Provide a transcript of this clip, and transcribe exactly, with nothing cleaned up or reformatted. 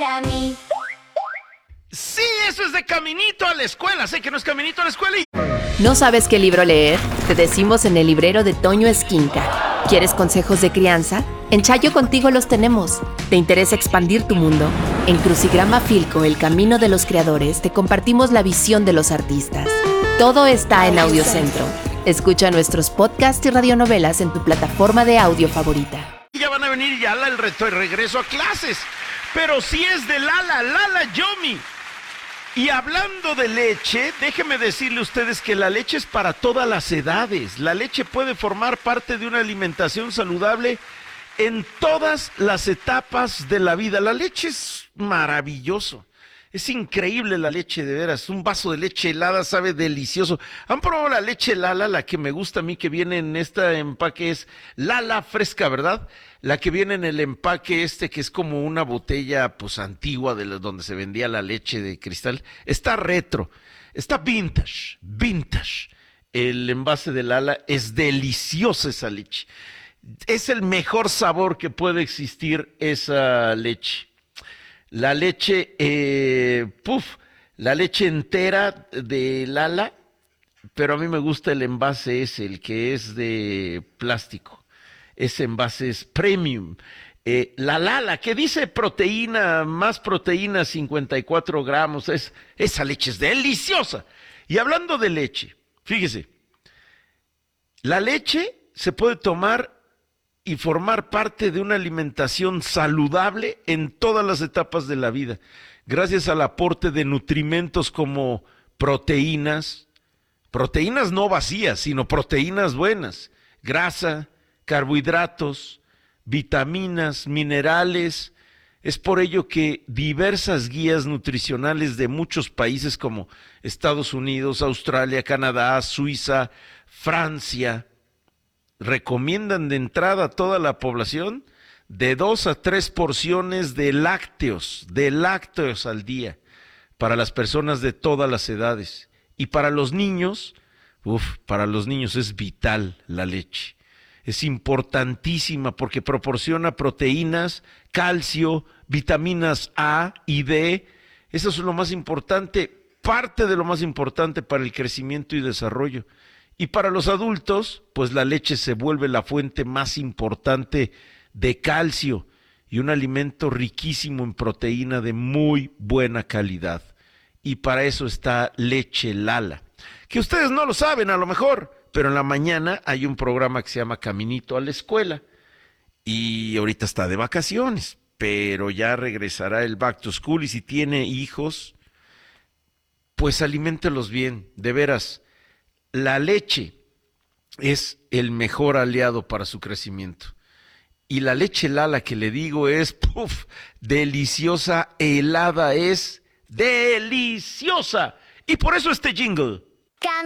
Cami. Sí, eso es de Caminito a la Escuela. Sé que no es Caminito a la Escuela y... ¿No sabes qué libro leer? Te decimos en el librero de Toño Esquinca. ¿Quieres consejos de crianza? En Chayo Contigo los tenemos. ¿Te interesa expandir tu mundo? En Crucigrama Filco, El Camino de los Creadores, te compartimos la visión de los artistas. Todo está en Audiocentro. Escucha nuestros podcasts y radionovelas en tu plataforma de audio favorita. Ya van a venir ya el reto de regreso a clases. Pero si es de Lala, Lala Yomi. Y hablando de leche, déjenme decirle a ustedes que la leche es para todas las edades. La leche puede formar parte de una alimentación saludable en todas las etapas de la vida. La leche es maravilloso. Es increíble la leche, de veras. Un vaso de leche helada sabe delicioso. ¿Han probado la leche Lala? La que me gusta a mí, que viene en este empaque, es Lala fresca, ¿verdad? La que viene en el empaque este, que es como una botella pues antigua de la, donde se vendía la leche de cristal. Está retro, está vintage, vintage. El envase de Lala, es deliciosa esa leche. Es el mejor sabor que puede existir esa leche. La leche, eh, puf, la leche entera de Lala, pero a mí me gusta el envase ese, el que es de plástico. Ese envase es premium. Eh, la Lala, que dice proteína, más proteína, cincuenta y cuatro gramos, es, esa leche es deliciosa. Y hablando de leche, fíjese, la leche se puede tomar y formar parte de una alimentación saludable en todas las etapas de la vida, gracias al aporte de nutrimentos como proteínas, proteínas no vacías, sino proteínas buenas, grasa, carbohidratos, vitaminas, minerales. Es por ello que diversas guías nutricionales de muchos países como Estados Unidos, Australia, Canadá, Suiza, Francia, recomiendan de entrada a toda la población de dos a tres porciones de lácteos, de lácteos al día, para las personas de todas las edades. Y para los niños, uff, para los niños es vital la leche. Es importantísima porque proporciona proteínas, calcio, vitaminas A y D. Eso es lo más importante, parte de lo más importante para el crecimiento y desarrollo. Y para los adultos, pues la leche se vuelve la fuente más importante de calcio y un alimento riquísimo en proteína de muy buena calidad. Y para eso está Leche Lala, que ustedes no lo saben a lo mejor, pero en la mañana hay un programa que se llama Caminito a la Escuela y ahorita está de vacaciones, pero ya regresará el Back to School y si tiene hijos, pues aliméntelos bien, de veras. La leche es el mejor aliado para su crecimiento. Y la leche Lala que le digo es, puff, deliciosa, helada, es deliciosa. Y por eso este jingle.